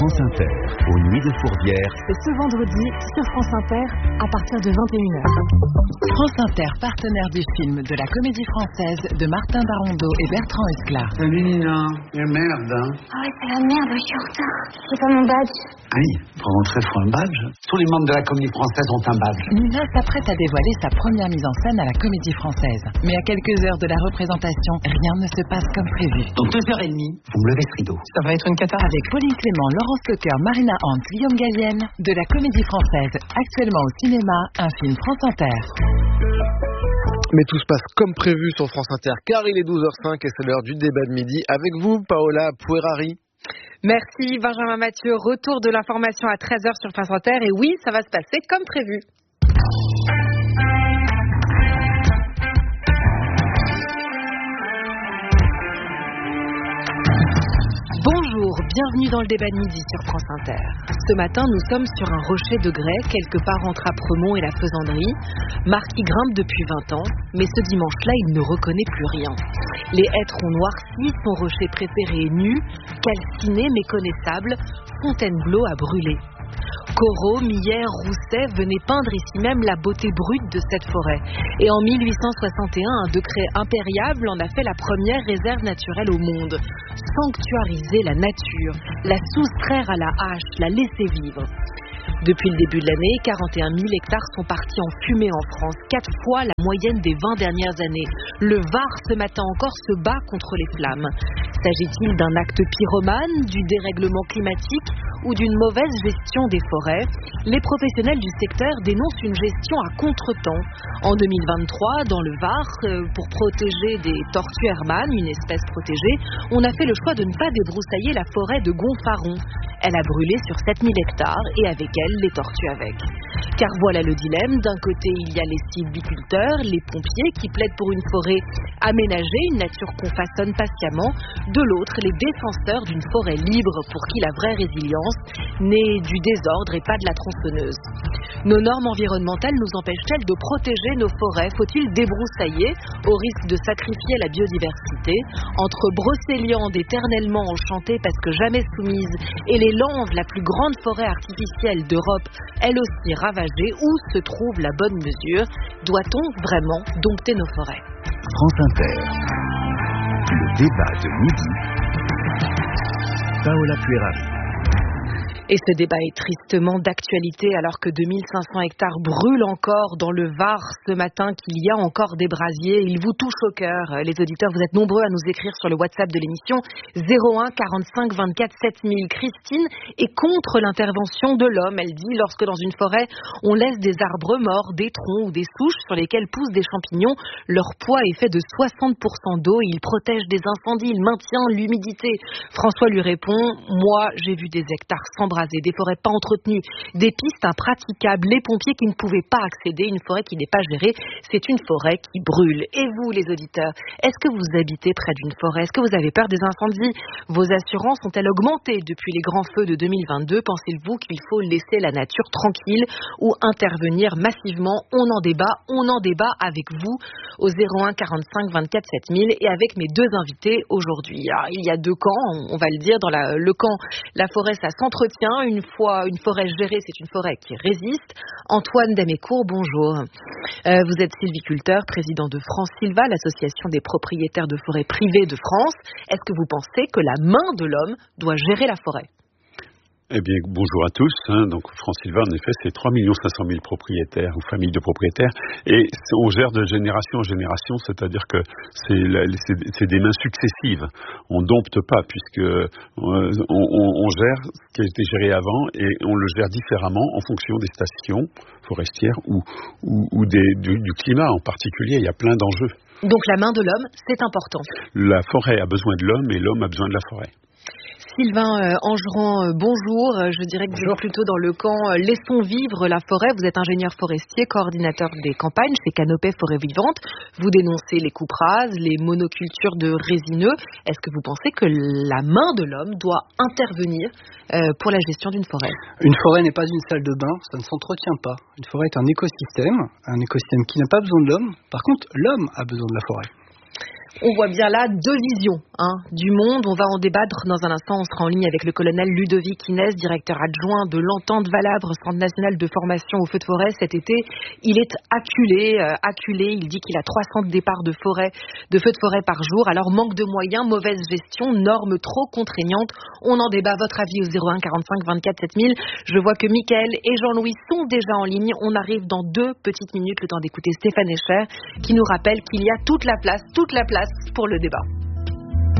France Inter, aux Nuits de Fourvière. Ce vendredi, sur France Inter, à partir de 21h. France Inter, partenaire du film de la Comédie Française de Martin Darondeau et Bertrand Esclar. Salut Nina, merde hein. Ah ouais, c'est la merde, je suis en retard. J'ai pas mon badge. Oui, pour rentrer, il faut un badge. Tous les membres de la Comédie Française ont un badge. Nina s'apprête à dévoiler sa première mise en scène à la Comédie Française. Mais à quelques heures de la représentation, rien ne se passe comme prévu. Dans 2h30, vous me levez ce rideau. Ça va être une cata. Avec Pauline Clément, Laurence Lecoeur, Marina Hans, Guillaume Gallienne, de la Comédie Française, actuellement au cinéma, un film France Inter. Mais tout se passe comme prévu sur France Inter, car il est 12h05 et c'est l'heure du débat de midi. Avec vous, Paola Puerari. Merci Benjamin Mathieu. Retour de l'information à 13h sur France Inter. Et oui, ça va se passer comme prévu. Bonjour, bienvenue dans le débat de midi sur France Inter. Ce matin, nous sommes sur un rocher de grès, quelque part entre Apremont et la Faisanderie. Marc y grimpe depuis 20 ans, mais ce dimanche-là, il ne reconnaît plus rien. Les hêtres ont noirci, son rocher préféré est nu, calciné, méconnaissable, Fontainebleau a brûlé. Corot, Millet, Rousset venaient peindre ici même la beauté brute de cette forêt. Et en 1861, un décret impériable en a fait la première réserve naturelle au monde. Sanctuariser la nature, la soustraire à la hache, la laisser vivre. Depuis le début de l'année, 41 000 hectares sont partis en fumée en France, 4 fois la moyenne des 20 dernières années. Le Var, ce matin encore, se bat contre les flammes. S'agit-il d'un acte pyromane, du dérèglement climatique ou d'une mauvaise gestion des forêts? Les professionnels du secteur dénoncent une gestion à contretemps. En 2023, dans le Var, pour protéger des tortues hermanes, une espèce protégée, on a fait le choix de ne pas débroussailler la forêt de Gonfaron. Elle a brûlé sur 7000 hectares et avec elle, les tortues avec. Car voilà le dilemme, d'un côté il y a les sylviculteurs, les pompiers qui plaident pour une forêt aménagée, une nature qu'on façonne patiemment, de l'autre les défenseurs d'une forêt libre pour qui la vraie résilience naît du désordre et pas de la tronçonneuse. Nos normes environnementales nous empêchent-elles de protéger nos forêts? Faut-il débroussailler au risque de sacrifier la biodiversité? Entre Brocéliande éternellement enchantée parce que jamais soumise et les Landes, la plus grande forêt artificielle d'Europe, elle aussi ravagée, où se trouve la bonne mesure? Doit-on vraiment dompter nos forêts? France Inter, le débat de midi. Paola Puerari. Et ce débat est tristement d'actualité alors que 2500 hectares brûlent encore dans le Var ce matin, qu'il y a encore des brasiers. Il vous touche au cœur. Les auditeurs, vous êtes nombreux à nous écrire sur le WhatsApp de l'émission 01 45 24 7000. Christine est contre l'intervention de l'homme. Elle dit, lorsque dans une forêt, on laisse des arbres morts, des troncs ou des souches sur lesquels poussent des champignons, leur poids est fait de 60% d'eau et il protège des incendies, il maintient l'humidité. François lui répond, moi j'ai vu des hectares s'embraser, des forêts pas entretenues, des pistes impraticables, les pompiers qui ne pouvaient pas accéder, une forêt qui n'est pas gérée, c'est une forêt qui brûle. Et vous, les auditeurs, est-ce que vous habitez près d'une forêt? Est-ce que vous avez peur des incendies? Vos assurances ont-elles augmenté depuis les grands feux de 2022? Pensez-vous qu'il faut laisser la nature tranquille ou intervenir massivement? On en débat avec vous au 01 45 24 7000 et avec mes deux invités aujourd'hui. Alors, il y a deux camps, on va le dire. Dans le camp, la forêt, ça s'entretient. Une fois une forêt gérée, c'est une forêt qui résiste. Antoine Damécourt, bonjour. Vous êtes sylviculteur, président de France Sylva, l'association des propriétaires de forêts privées de France. Est-ce que vous pensez que la main de l'homme doit gérer la forêt? Eh bien, bonjour à tous. Donc, France Sylva, en effet, c'est 3 500 000 propriétaires ou familles de propriétaires. Et on gère de génération en génération, c'est-à-dire que c'est des mains successives. On dompte pas, puisque on gère ce qui a été géré avant et on le gère différemment en fonction des stations forestières ou du climat en particulier. Il y a plein d'enjeux. Donc, la main de l'homme, c'est important. La forêt a besoin de l'homme et l'homme a besoin de la forêt. Sylvain Angeran, bonjour. Je dirais que vous êtes plutôt dans le camp Laissons vivre la forêt. Vous êtes ingénieur forestier, coordinateur des campagnes chez Canopée Forêt Vivante. Vous dénoncez les coupes rases, les monocultures de résineux. Est-ce que vous pensez que la main de l'homme doit intervenir pour la gestion d'une forêt? Une forêt n'est pas une salle de bain, ça ne s'entretient pas. Une forêt est un écosystème qui n'a pas besoin de l'homme. Par contre, l'homme a besoin de la forêt. On voit bien là deux visions du monde. On va en débattre dans un instant. On sera en ligne avec le colonel Ludovic Inès, directeur adjoint de l'Entente Valavre, Centre national de formation aux feux de forêt. Cet été, il est acculé. Il dit qu'il a 300 départs de feux de forêt par jour. Alors manque de moyens, mauvaise gestion, normes trop contraignantes. On en débat. Votre avis au 01 45 24 7000. Je vois que Mickaël et Jean-Louis sont déjà en ligne. On arrive dans 2 petites minutes, le temps d'écouter Stéphane Echer qui nous rappelle qu'il y a toute la place pour le débat.